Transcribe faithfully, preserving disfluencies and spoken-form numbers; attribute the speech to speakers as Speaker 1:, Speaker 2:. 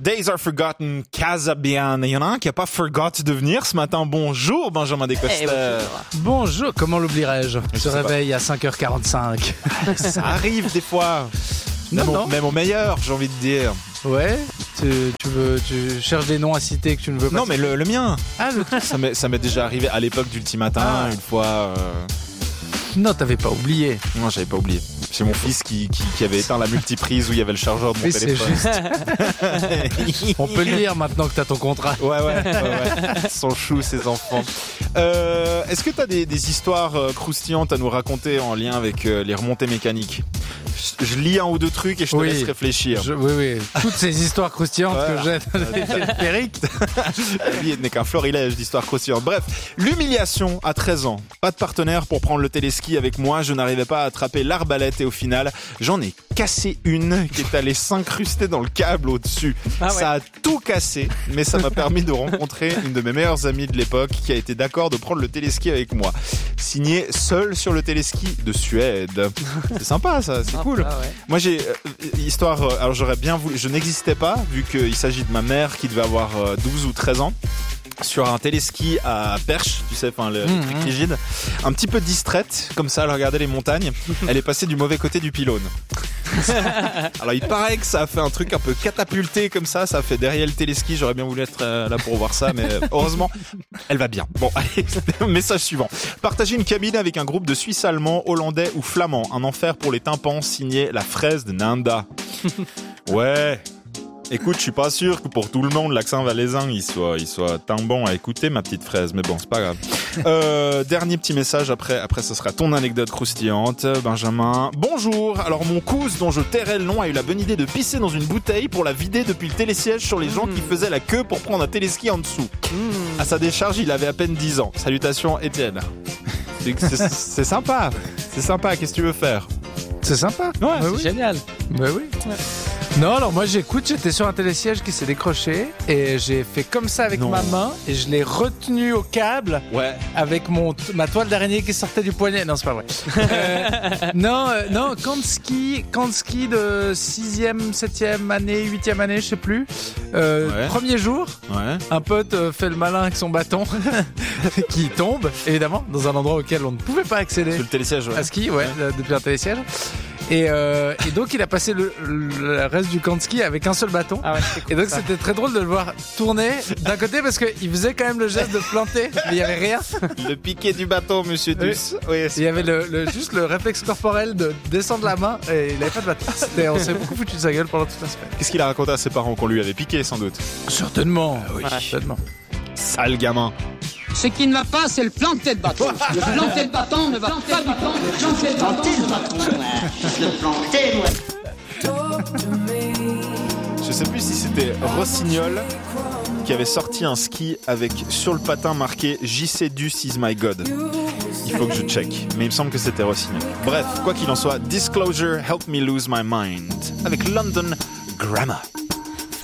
Speaker 1: Days are forgotten, Casa bien. Il y en a un qui a pas forgot de venir ce matin. Bonjour Benjamin Descoster.
Speaker 2: Eh, bonjour, comment l'oublierais-je? Je se réveille pas. À cinq heures quarante-cinq.
Speaker 1: Ça arrive des fois.
Speaker 2: Non,
Speaker 1: même,
Speaker 2: non.
Speaker 1: Au, même au meilleur, j'ai envie de dire.
Speaker 2: Ouais, tu, tu veux, tu cherches des noms à citer que tu ne veux pas.
Speaker 1: Non, mais le, le mien.
Speaker 2: Ah, le
Speaker 1: ça m'est, ça m'est déjà arrivé à l'époque d'Ultimatin, ah. une fois. Euh...
Speaker 2: Non, t'avais pas oublié.
Speaker 1: Non, j'avais pas oublié. C'est mon fils qui, qui, qui avait éteint la multiprise où il y avait le chargeur de mon
Speaker 2: oui,
Speaker 1: téléphone.
Speaker 2: C'est juste. On peut le dire maintenant que t'as ton contrat.
Speaker 1: Ouais, ouais, ouais, ouais. Son chou, ses enfants. Euh, est-ce que t'as des, des histoires euh, croustillantes à nous raconter en lien avec euh, les remontées mécaniques? je, je lis un ou deux trucs et je te oui, laisse réfléchir.
Speaker 2: Je, oui, oui. Toutes ces histoires croustillantes voilà. que j'ai dans les téléphériques.
Speaker 1: Lui n'est qu'un florilège d'histoires croustillantes. Bref, l'humiliation à treize ans. Pas de partenaire pour prendre le téléski avec moi. Je n'arrivais pas à attraper l'arbalète et au final, j'en ai cassé une qui est allée s'incruster dans le câble au-dessus. Ah ouais. Ça a tout cassé, mais ça m'a permis de rencontrer une de mes meilleures amies de l'époque qui a été d'accord de prendre le téléski avec moi. Signé seul sur le téléski de Suède. C'est sympa ça, c'est cool. Ah ouais. Moi j'ai euh, histoire, euh, alors j'aurais bien voulu, je n'existais pas vu qu'il s'agit de ma mère qui devait avoir euh, douze ou treize ans. Sur un téléski à perche, tu sais, enfin le, mmh, le truc mmh. rigide, un petit peu distraite, comme ça, elle regardait les montagnes. Elle est passée du mauvais côté du pylône. Alors il paraît que ça a fait un truc un peu catapulté comme ça, ça a fait derrière le téléski. J'aurais bien voulu être euh, là pour voir ça, mais euh, heureusement, elle va bien. Bon, allez, message suivant. Partager une cabine avec un groupe de Suisses allemands, hollandais ou flamands. Un enfer pour les tympans, signé La Fraise de Nanda. Ouais. Écoute, je suis pas sûr que pour tout le monde, l'accent valaisan, il soit, il soit tant bon à écouter, ma petite fraise. Mais bon, c'est pas grave. Euh, dernier petit message, après, après, ce sera ton anecdote croustillante, Benjamin. Bonjour. Alors, mon cousin, dont je tairai le nom, a eu la bonne idée de pisser dans une bouteille pour la vider depuis le télésiège sur les gens mmh. qui faisaient la queue pour prendre un téléski en dessous. Mmh. À sa décharge, il avait à peine dix ans. Salutations, Étienne. C'est, c'est, c'est sympa. C'est sympa. Qu'est-ce que tu veux faire?
Speaker 2: C'est sympa.
Speaker 3: Ouais,
Speaker 2: bah
Speaker 3: c'est
Speaker 2: oui.
Speaker 3: génial.
Speaker 2: Bah oui. Ouais. Non, alors moi j'écoute, j'étais sur un télésiège qui s'est décroché et j'ai fait comme ça avec non. ma main et je l'ai retenu au câble
Speaker 1: ouais.
Speaker 2: avec mon ma toile d'araignée qui sortait du poignet. Non, c'est pas vrai. euh, non, euh, non, camp de ski, camp de ski de sixième, septième année, huitième année, je sais plus. Euh, ouais. Premier jour,
Speaker 1: ouais.
Speaker 2: un pote euh, fait le malin avec son bâton qui tombe, évidemment, dans un endroit auquel on ne pouvait pas accéder.
Speaker 1: Sur le télésiège, ouais.
Speaker 2: À ski, ouais, ouais. depuis un télésiège. Et, euh, et donc il a passé le, le reste du camp de ski avec un seul bâton.
Speaker 3: Ah ouais, cool,
Speaker 2: et donc
Speaker 3: ça.
Speaker 2: C'était très drôle de le voir tourner d'un côté parce qu'il faisait quand même le geste de planter, mais il n'y avait rien.
Speaker 1: Le piqué du bâton, monsieur Duss.
Speaker 2: Oui, oui il y avait le, le, juste le réflexe corporel de descendre la main et il n'avait pas de bâton. C'était, on s'est beaucoup foutu de sa gueule pendant toute la semaine.
Speaker 1: Qu'est-ce qu'il a raconté à ses parents qu'on lui avait piqué sans doute?
Speaker 2: Certainement.
Speaker 1: Ah oui.
Speaker 2: Ouais, certainement.
Speaker 1: Sale gamin.
Speaker 4: Ce qui ne va pas, c'est le planter de bâton. Le planter de bâton ne va pas du tout. Le planter de bâton, le bâton. Le planter, ouais.
Speaker 1: Je sais plus si c'était Rossignol qui avait sorti un ski avec sur le patin marqué J C Duss is my god. Il faut que je check, mais il me semble que c'était Rossignol. Bref, quoi qu'il en soit, Disclosure Help Me Lose My Mind avec London Grammar.